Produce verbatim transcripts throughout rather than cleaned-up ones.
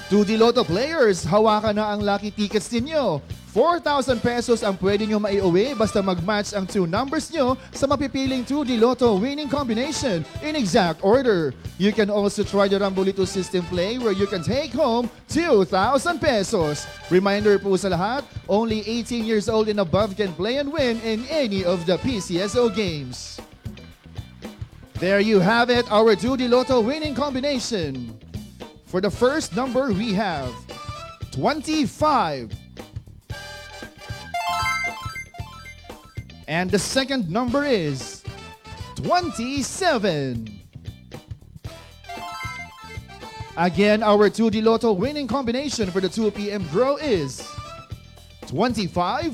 two D Lotto players, hawakan na ang lucky tickets ninyo. four thousand pesos ang pwede nyo maiuwi basta mag-match ang two numbers nyo sa mapipiling two D Lotto winning combination in exact order. You can also try the Rambolito system play where you can take home two thousand pesos. Reminder po sa lahat, only eighteen years old and above can play and win in any of the P C S O games. There you have it, our two D Lotto winning combination. For the first number, we have twenty-five. And the second number is twenty-seven. Again, our two D Lotto winning combination for the two p m draw is twenty-five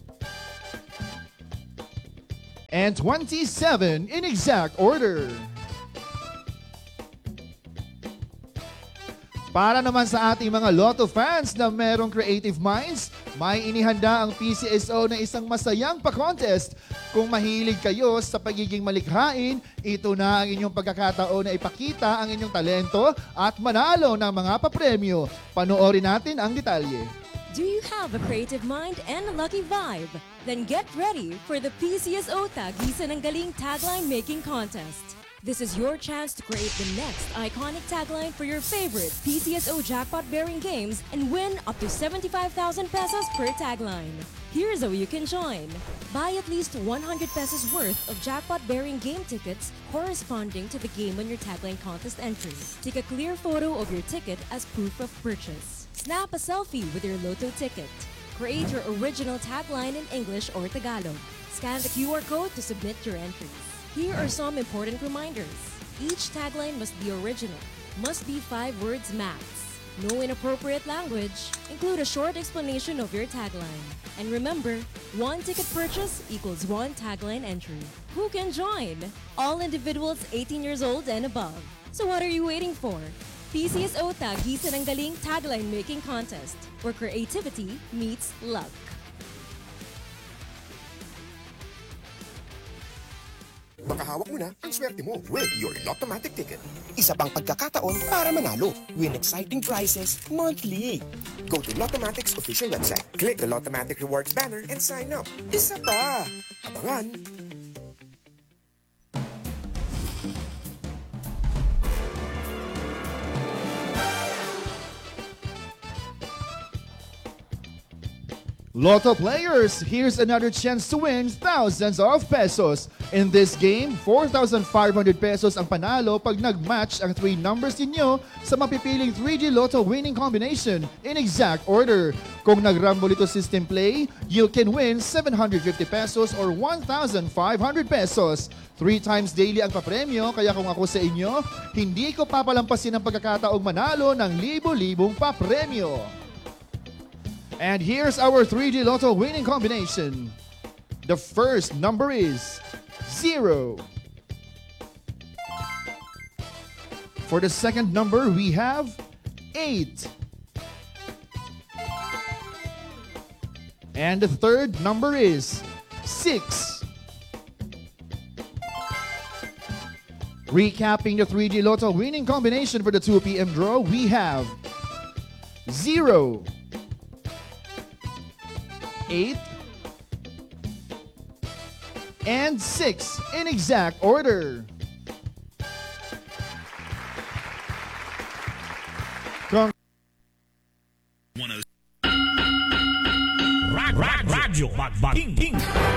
and twenty-seven in exact order. Para naman sa ating mga Lotto fans na merong creative minds, may inihanda ang P C S O na isang masayang pa-contest. Kung mahilig kayo sa pagiging malikhain, ito na ang inyong pagkakataon na ipakita ang inyong talento at manalo ng mga papremyo. Panoorin natin ang detalye. Do you have a creative mind and a lucky vibe? Then get ready for the P C S O Tagisan ng Galing Tagline Making Contest. This is your chance to create the next iconic tagline for your favorite P C S O jackpot-bearing games and win up to seventy-five thousand pesos per tagline. Here's how you can join. Buy at least one hundred pesos worth of jackpot-bearing game tickets corresponding to the game on your tagline contest entry. Take a clear photo of your ticket as proof of purchase. Snap a selfie with your Lotto ticket. Create your original tagline in English or Tagalog. Scan the Q R code to submit your entries. Here are some important reminders. Each tagline must be original, must be five words max. No inappropriate language. Include a short explanation of your tagline. And remember, one ticket purchase equals one tagline entry. Who can join? All individuals eighteen years old and above. So what are you waiting for? P C S O Tagisan ng Galing Tagline Making Contest, where creativity meets luck. Makahawak mo na ang swerte mo with your Lottomatic ticket. Isa pang pagkakataon para manalo. Win exciting prizes monthly. Go to Lottomatic's official website. Click the Lottomatic Rewards banner and sign up. Isa pa! Abangan! Lotto players, here's another chance to win thousands of pesos. In this game, four thousand five hundred pesos ang panalo pag nag-match ang three numbers ninyo sa mapipiling three D Lotto winning combination in exact order. Kung nag-Rambolito system play, you can win seven hundred fifty pesos or one thousand five hundred pesos. Three times daily ang papremyo, kaya kung ako sa inyo, hindi ko papalampasin ang pagkakataong manalo ng libo-libong papremyo. And here's our three D Lotto winning combination. The first number is zero. For the second number, we have eight. And the third number is six. Recapping the three D Lotto winning combination for the two p m draw, we have zero. eight, and six in exact order. Con- Radyo Magbating.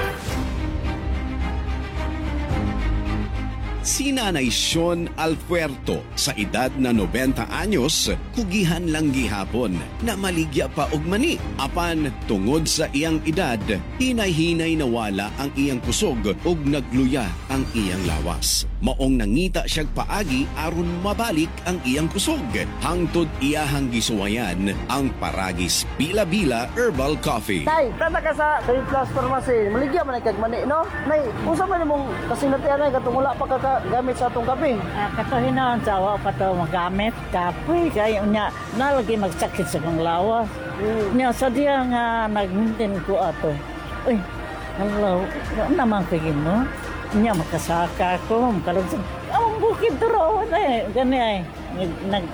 Si Nanay Sean Alpuerto sa edad na nobenta anyos, kugihan lang gihapon na maligya pa og mani. Apan tungod sa iyang edad, hinay-hinay nawala ang iyang kusog ug nagluya ang iyang lawas. Maong nangita siyag paagi aron mabalik ang iyang kusog. Hangtod iyahang gisuwayan ang Paragis Bila-Bila Herbal Coffee. Tay, tata ka sa Trade Plus Pharmacy. Maligya man kag mani, no? Nay, unsa man imong kasinatian ay katong wala pa ka gamit sa atong kape? Ah, katuhinon sa wa pa to magamit kape kay unya nalagi magsakit sa kong lawas. Mm. Nya sa diya nga nagmintin ko ato. Uy, hello, ano naman kagin mo? Nya makasaka ko, makalog sa among bukid duro na eh, gani ay nag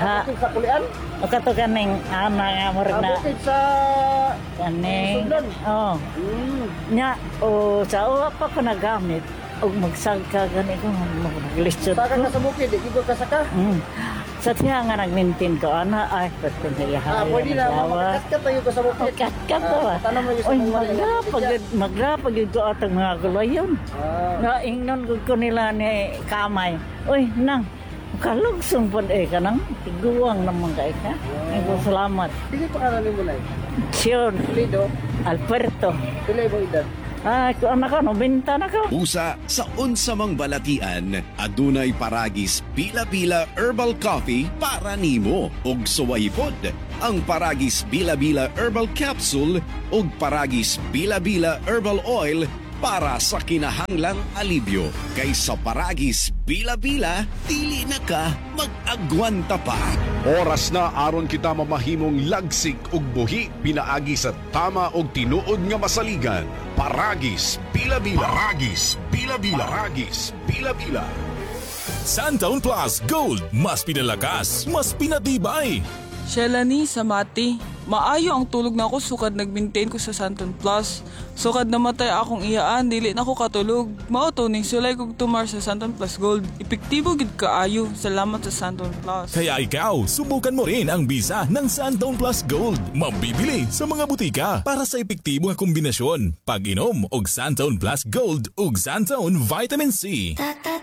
Ha, Bukid sa kulian. o kato kaning ana nga mo rin Ah, na bukid sa... kaning. Sugdan. Oh. Hmm. Nya o sa uwa pa ko nagamit og magsagka gani ko maglistod Saka ko. ka sa bukid, di ko kasaka. Mm. Sa tiya nga nag-maintain ko ana ay pwede na iyahay. Ah, pwede na, makakat tayo ko sa bukid. Kat kat to. Ah, tanong mo yung sa Oy, mga magrapag magrapag yung ko atang mga gulayon. Ah. Nga ingnon gud ko nila ni kamay. Oy, nang kalugsong pod eh kanang tiguang naman kay ka. Ay ko salamat. Dili pa kanan mo na. Sion Lido, Alberto. pila mo edad. Ay, ko anak ko, no, benta na ko. Usa sa unsa mang balatian, adunay Paragis Bila-Bila Herbal Coffee para nimo ug suwaypod ang Paragis Bila-Bila Herbal Capsule ug Paragis Bila-Bila Herbal Oil para sa kinahanglang alibyo. Kay sa Paragis Bila-Bila, dili na ka mag-agwanta pa. Oras na aron kita mamahimong lagsik ug buhi pinaagi sa tama ug tinuod nga masaligan. Paragis Bila-Bila. Paragis Bila-Bila. Paragis Bila-Bila. Santaon Plus Gold. Mas pinalakas, mas pinatibay. Shelani sa Mati. Maayo ang tulog na ako sukad nag-maintain ko sa Santon Plus. Sukad namatay akong iyaan, dili na ko katulog. Mauto ning sulay kog tumar sa Santon Plus Gold. Epektibo gid kaayo. Salamat sa Santon Plus. Kaya ikaw, subukan mo rin ang bisa ng Santaon Plus Gold. Mabibili sa mga butika para sa epektibo nga kombinasyon. Pag-inom og Santaon Plus Gold ug Santaon Vitamin C.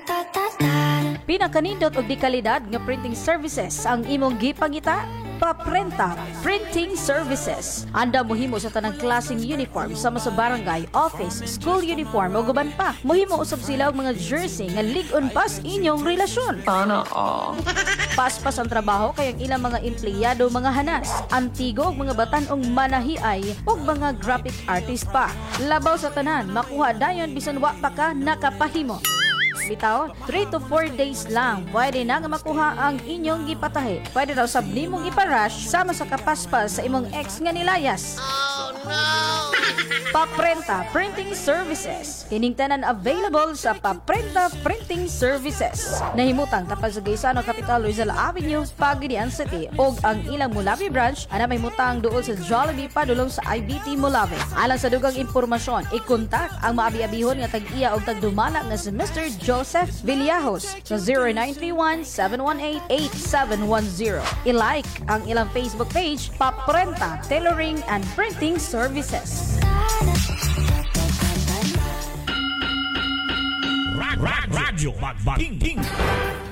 Pinakanindot og di kalidad nga printing services ang imong gipangita. Paprenta Printing Services. Anda mohimo sa tanang klaseng uniform sama sa barangay, office, school uniform o guban pa. Mohimo usab sila og mga jersey nga lig-on pas inyong relasyon. Sana all. Paspas ang trabaho kay ang ilang mga empleyado mga hanas, antigo og mga batanong manahiay ug mga graphic artist pa. Labaw sa tanan, makuha dayon bisan wa pa ka nakapahimo. Bitaw, three to four days lang pwede na nga makuha ang inyong gipatahi. Pwede raw sab nimong iparush sama sa kapaspas sa imong ex nga nilayas. Oh no! Paprenta Printing Services. Kining tanan available sa Paprenta Printing Services. Nahimutang tapad sa Gaisano Capital Rizal Avenue, Pagadian City. Og ang ilang Mulawi branch ana may mutang duol sa Jollibee padulong sa I B T Mulawi. Alang sa dugang impormasyon, i-contact ang maabi-abihon nga tag-iya og tagdumala nga si Mister Joseph Villajos sa zero nine three one, seven one eight, eight seven one zero. I-like ang ilang Facebook page, Paprenta Tailoring and Printing Services. Radyo Magbating.